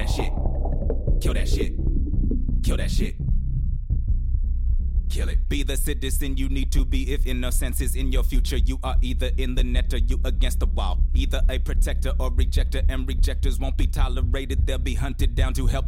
that shit. Kill that shit. Kill that shit. Kill it. Be the citizen you need to be if innocence is in your future. You are either in the net or you against the wall. Either a protector or rejector, and rejectors won't be tolerated. They'll be hunted down to help